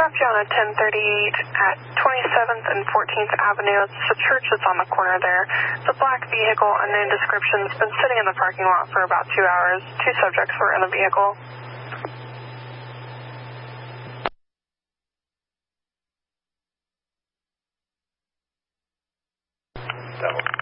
have you on a 1038 at 27th and 14th Avenue. It's the church that's on the corner there. It's a black vehicle, unknown description. It's been sitting in the parking lot for about 2 hours. 2 subjects were in the vehicle. That one.